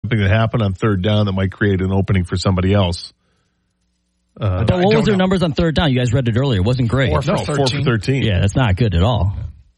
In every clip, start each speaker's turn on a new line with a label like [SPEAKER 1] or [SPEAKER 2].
[SPEAKER 1] something that happened on third down that might create an opening for somebody else.
[SPEAKER 2] What was their numbers on third down? You guys read it earlier. It wasn't great.
[SPEAKER 1] 4 for 13.
[SPEAKER 2] Yeah, that's not good at all.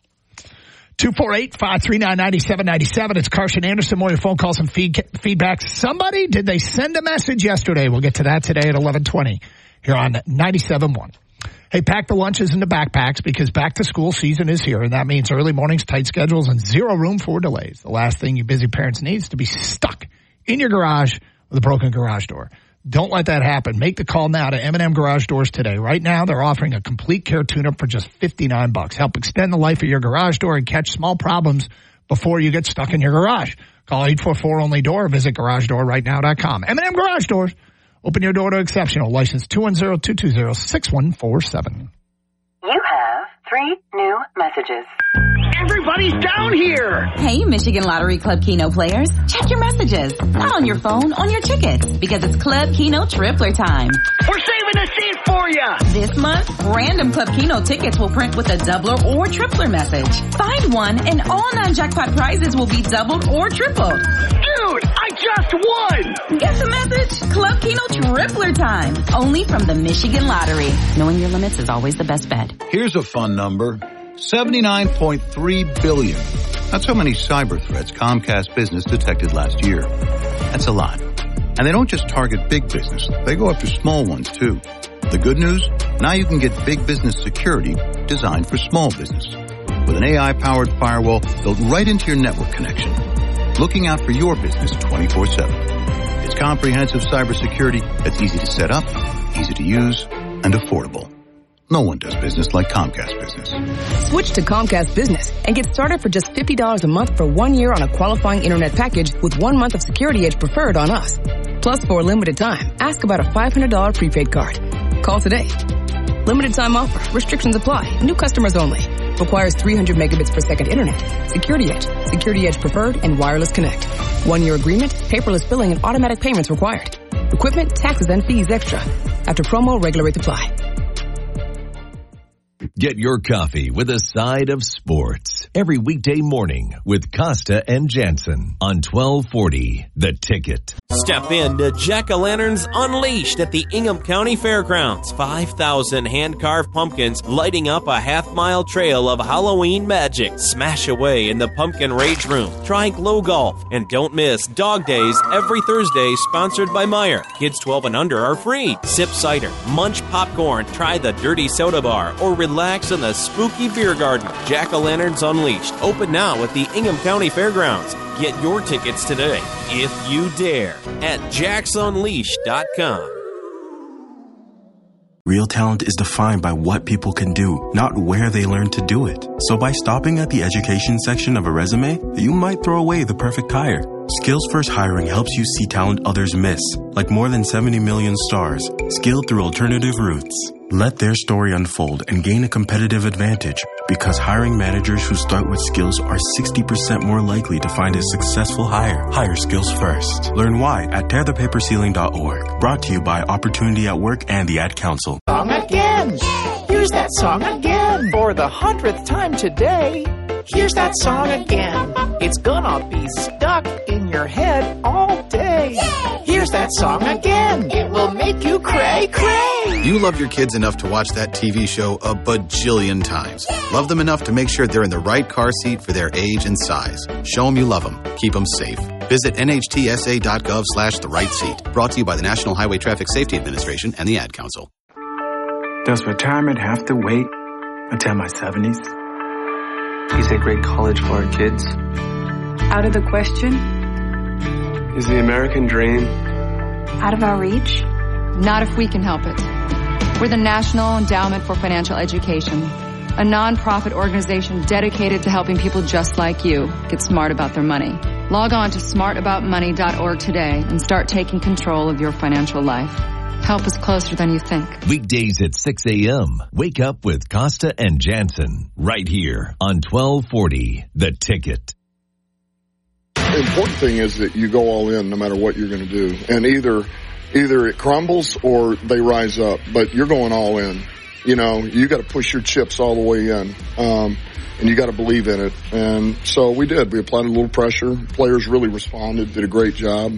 [SPEAKER 3] 248-539-9797. It's Carson Anderson. More of your phone calls and feedback. Somebody, did they send a message yesterday? We'll get to that today at 11:20 here on 97.1. Hey, pack the lunches into backpacks because back to school season is here, and that means early mornings, tight schedules, and zero room for delays. The last thing you busy parents need is to be stuck in your garage with a broken garage door. Don't let that happen. Make the call now to M&M Garage Doors today. Right now, they're offering a complete care tune-up for just $59. Help extend the life of your garage door and catch small problems before you get stuck in your garage. Call 844-ONLY-DOOR. Visit GarageDoorRightNow.com. M&M Garage Doors. Open your door to exceptional. License 210-220-6147.
[SPEAKER 4] You have 3 new messages.
[SPEAKER 3] Everybody's down here.
[SPEAKER 4] Hey, Michigan Lottery Club Keno players. Check your messages. Not on your phone, on your tickets. Because it's Club Keno Tripler time.
[SPEAKER 3] We're saving a seat for you.
[SPEAKER 4] This month, random Club Keno tickets will print with a doubler or tripler message. Find one and all non-jackpot prizes will be doubled or tripled.
[SPEAKER 3] Dude, I just won.
[SPEAKER 4] Get the message? Club Keno Tripler time. Only from the Michigan Lottery. Knowing your limits is always the best bet.
[SPEAKER 5] Here's a fun number. 79.3 billion. That's how many cyber threats Comcast Business detected last year. That's a lot. And they don't just target big business. They go after small ones, too. The good news? Now you can get big business security designed for small business. With an AI-powered firewall built right into your network connection. Looking out for your business 24/7. It's comprehensive cybersecurity that's easy to set up, easy to use, and affordable. No one does business like Comcast Business.
[SPEAKER 6] Switch to Comcast Business and get started for just $50 a month for 1 year on a qualifying internet package with 1 month of Security Edge Preferred on us. Plus, for a limited time, ask about a $500 prepaid card. Call today. Limited time offer. Restrictions apply. New customers only. Requires 300 megabits per second internet. Security Edge. Security Edge Preferred and Wireless Connect. 1 year agreement, paperless billing, and automatic payments required. Equipment, taxes, and fees extra. After promo, regular rates apply.
[SPEAKER 7] Get your coffee with a side of sports every weekday morning with Costa and Jansen on 1240 The Ticket.
[SPEAKER 8] Step into Jack-O-Lanterns Unleashed at the Ingham County Fairgrounds. 5,000 hand-carved pumpkins lighting up a half-mile trail of Halloween magic. Smash away in the Pumpkin Rage Room. Try Glow Golf. And don't miss Dog Days every Thursday, sponsored by Meijer. Kids 12 and under are free. Sip cider, munch popcorn, try the Dirty Soda Bar, or relax in the spooky beer garden. Jack-O-Lanterns Unleashed. Open now at the Ingham County Fairgrounds. Get your tickets today, if you dare, at jacksunleashed.com.
[SPEAKER 9] Real talent is defined by what people can do, not where they learn to do it. So by stopping at the education section of a resume, you might throw away the perfect hire. Skills First Hiring helps you see talent others miss, like more than 70 million stars, skilled through alternative routes. Let their story unfold and gain a competitive advantage, because hiring managers who start with skills are 60% more likely to find a successful hire. Hire skills first. Learn why at tearthepaperceiling.org. Brought to you by Opportunity at Work and the Ad Council.
[SPEAKER 10] Song again. Here's that song again. For the 100th time today. Here's that song again. It's gonna be stuck in your head all day. Here's that song again. It will make you cray, cray.
[SPEAKER 11] You love your kids enough to watch that TV show a bajillion times. Love them enough to make sure they're in the right car seat for their age and size. Show them you love them. Keep them safe. Visit nhtsa.gov/the right seat. Brought to you by the National Highway Traffic Safety Administration and the Ad Council.
[SPEAKER 12] Does retirement have to wait until my 70s? Is a great college for our kids?
[SPEAKER 13] Out of the question?
[SPEAKER 12] Is the American dream
[SPEAKER 13] out of our reach? Not if we can help it. We're the National Endowment for Financial Education, a nonprofit organization dedicated to helping people just like you get smart about their money. Log on to smartaboutmoney.org today and start taking control of your financial life. Help is closer than you think.
[SPEAKER 7] Weekdays at 6 a.m. Wake up with Costa and Jansen right here on 1240 The Ticket.
[SPEAKER 14] The important thing is that you go all in no matter what you're going to do. And either it crumbles or they rise up, but you're going all in. You know, you got to push your chips all the way in. And you got to believe in it. And so we did. We applied a little pressure. Players really responded, did a great job.